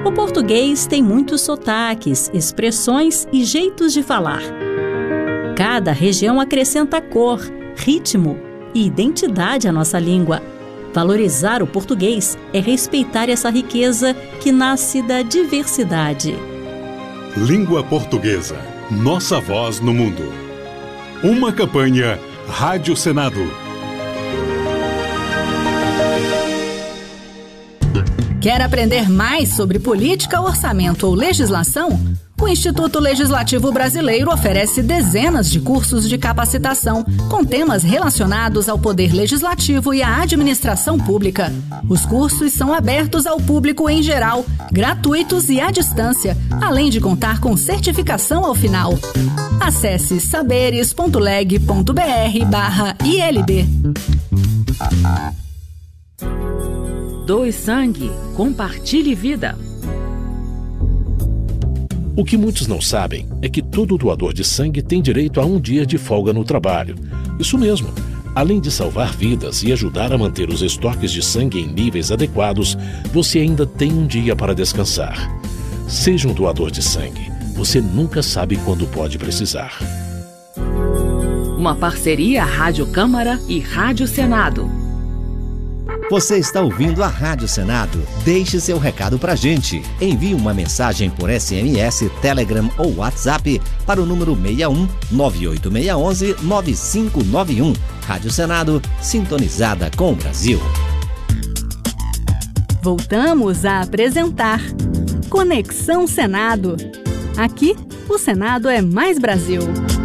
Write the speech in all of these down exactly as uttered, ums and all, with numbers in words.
O português tem muitos sotaques, expressões e jeitos de falar. Cada região acrescenta cor, ritmo e identidade à nossa língua. Valorizar o português é respeitar essa riqueza que nasce da diversidade. Língua Portuguesa, nossa voz no mundo. Uma campanha Rádio Senado. Quer aprender mais sobre política, orçamento ou legislação? O Instituto Legislativo Brasileiro oferece dezenas de cursos de capacitação com temas relacionados ao poder legislativo e à administração pública. Os cursos são abertos ao público em geral, gratuitos e à distância, além de contar com certificação ao final. Acesse saberes.leg.br barra ILB. Doe sangue, compartilhe vida. O que muitos não sabem é que todo doador de sangue tem direito a um dia de folga no trabalho. Isso mesmo. Além de salvar vidas e ajudar a manter os estoques de sangue em níveis adequados, você ainda tem um dia para descansar. Seja um doador de sangue. Você nunca sabe quando pode precisar. Uma parceria Rádio Câmara e Rádio Senado. Você está ouvindo a Rádio Senado? Deixe seu recado pra gente. Envie uma mensagem por S M S, Telegram ou WhatsApp para o número seis um nove oito seis um um nove cinco nove um. Rádio Senado, sintonizada com o Brasil. Voltamos a apresentar Conexão Senado. Aqui, o Senado é mais Brasil.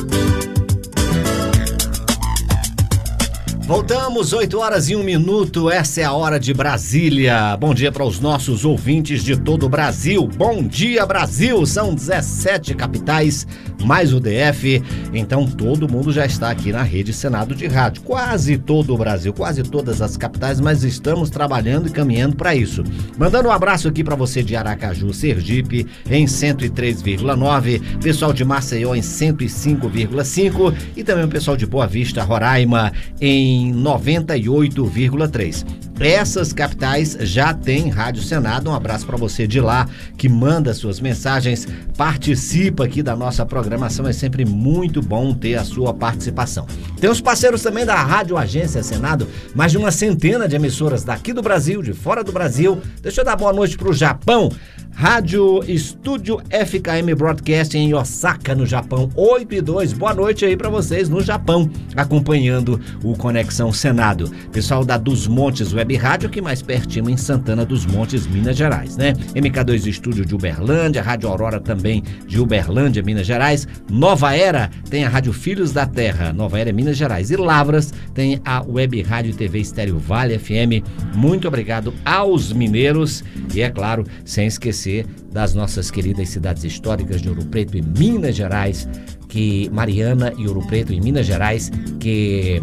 Voltamos, oito horas e um minuto, essa é a hora de Brasília. Bom dia para os nossos ouvintes de todo o Brasil. Bom dia, Brasil! São dezessete capitais, mais o D F. Então todo mundo já está aqui na Rede Senado de Rádio. Quase todo o Brasil, quase todas as capitais, mas estamos trabalhando e caminhando para isso. Mandando um abraço aqui para você de Aracaju, Sergipe, em cento e três vírgula nove. Pessoal de Maceió em cento e cinco vírgula cinco. E também o pessoal de Boa Vista, Roraima, em noventa e oito vírgula três. Essas capitais já têm Rádio Senado. Um abraço para você de lá que manda suas mensagens, participa aqui da nossa programação. É sempre muito bom ter a sua participação. Tem os parceiros também da Rádio Agência Senado, mais de uma centena de emissoras daqui do Brasil, de fora do Brasil. Deixa eu dar boa noite para o Japão. Rádio Estúdio F K M Broadcast em Osaka, no Japão, oito e dois. Boa noite aí para vocês no Japão, acompanhando o Conexão Senado. Pessoal da Dos Montes Web Rádio, aqui mais pertinho em Santana dos Montes, Minas Gerais, né? M K dois Estúdio de Uberlândia, Rádio Aurora também de Uberlândia, Minas Gerais. Nova Era tem a Rádio Filhos da Terra, Nova Era, Minas Gerais. E Lavras tem a Web Rádio e T V Estéreo Vale F M. Muito obrigado aos mineiros e, é claro, sem esquecer das nossas queridas cidades históricas de Ouro Preto e Minas Gerais, que Mariana e Ouro Preto em Minas Gerais, que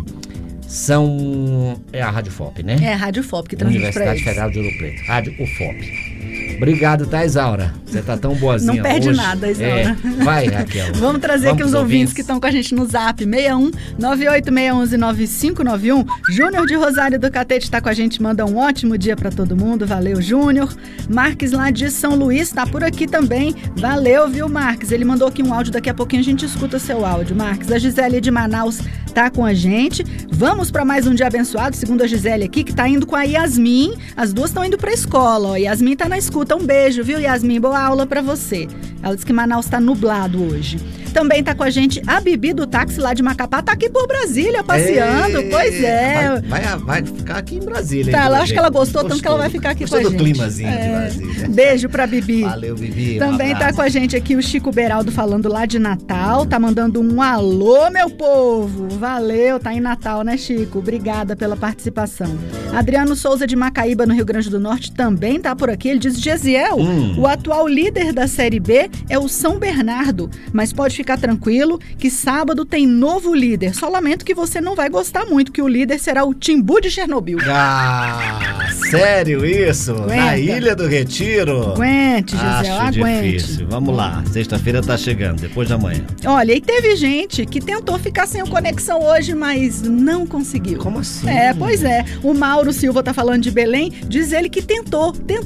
são... é a Rádio F O P, né? É a Rádio F O P que transmite pra Universidade eles. Federal de Ouro Preto, Rádio U F O P. Obrigado, tá, Isaura? Você tá tão boazinha hoje. Não perde hoje. Nada, Isaura. É. Vai, Raquel. Vamos trazer Vamos aqui os ouvintes, ouvintes que estão com a gente no zap. seis um nove oito seis um um nove cinco nove um. Júnior de Rosário do Catete está com a gente, manda um ótimo dia para todo mundo. Valeu, Júnior. Marques lá de São Luís está por aqui também. Valeu, viu, Marques? Ele mandou aqui um áudio, daqui a pouquinho a gente escuta seu áudio, Marques. A Gisele de Manaus tá com a gente. Vamos para mais um dia abençoado, segundo a Gisele aqui, que tá indo com a Yasmin. As duas estão indo para a escola, ó. Yasmin tá na escuta. Um beijo, viu, Yasmin? Boa aula para você. Ela disse que Manaus está nublado hoje. Também tá com a gente a Bibi do táxi lá de Macapá, tá aqui por Brasília passeando. Ei, pois é. Vai, vai, vai ficar aqui em Brasília. Tá, hein, ela acho que ela gostou, gostou tanto que ela vai ficar aqui gostou com a gente. do climazinho é. de Brasília. Beijo pra Bibi. Valeu, Bibi. Também um tá com a gente aqui o Chico Beraldo falando lá de Natal, tá mandando um alô, meu povo. Valeu, tá em Natal, né, Chico? Obrigada pela participação. Adriano Souza de Macaíba, no Rio Grande do Norte, também tá por aqui. Ele diz: Gesiel, hum. o atual líder da Série B é o São Bernardo, mas pode ficar tranquilo que sábado tem novo líder. Só lamento que você não vai gostar muito, que o líder será o Timbu de Chernobyl. Ah, sério isso? Aguenta. Na Ilha do Retiro? Aguente, Gisele, aguente. aguente. Difícil. Vamos lá, sexta-feira tá chegando, depois da manhã. Olha, e teve gente que tentou ficar sem o Conexão hoje, mas não conseguiu. Como assim? É, pois é. O Mauro Silva tá falando de Belém, diz ele que tentou, tentou